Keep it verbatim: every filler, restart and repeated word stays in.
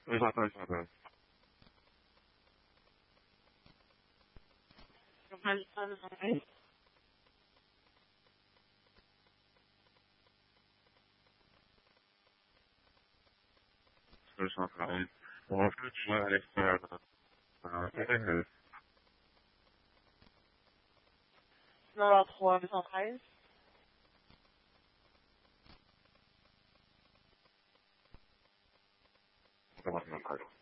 j'entends, j'entends. Je suis en train. En fait, je vois à l'extérieur. Euh, Numéro trois, deux cent treize. ça va, ça va.